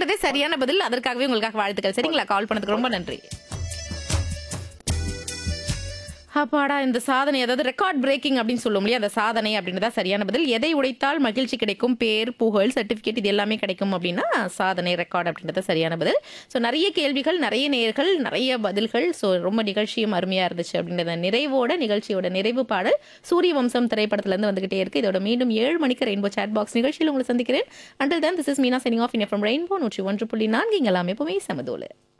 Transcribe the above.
அப்படின்றதே சரியான பதில். அதற்காகவே உங்களுக்காக வாழ்த்துக்கள். சரிங்களா? கால் பண்ணதுக்கு ரொம்ப நன்றி. அப்பாடா! இந்த சாதனை, அதாவது ரெக்கார்ட் பிரேக்கிங் அப்படின்னு சொல்லுவோம் இல்லையா? அந்த சாதனை அப்படின்றதா சரியான பதில். எதை உடைத்தால் மகிழ்ச்சி கிடைக்கும்? பேர், புகழ், சர்டிஃபிகேட் இது எல்லாமே கிடைக்கும் அப்படின்னா சாதனை, ரெக்கார்ட் அப்படின்றத சரியான பதில். ஸோ நெறைய கேள்விகள், நெறைய நேயர்கள், நெறைய பதில்கள். ஸோ ரொம்ப நிகழ்ச்சியும் அருமையா இருந்துச்சு அப்படின்றத நிறைவோட நிகழ்ச்சியோட நிறைவு பாடல் சூரிய வம்சம் திரைப்படத்திலிருந்து வந்துகிட்டே இருக்கு. இதோட மீண்டும் 7 மணிக்கு ரெயின்போ சாட் பாக்ஸ் நிகழ்ச்சியில் உங்களை சந்திக்கிறேன். Until then this is Meena signing of in FM rainbow 101.4 இங்க எல்லாமே எப்பவுமே சமதோல.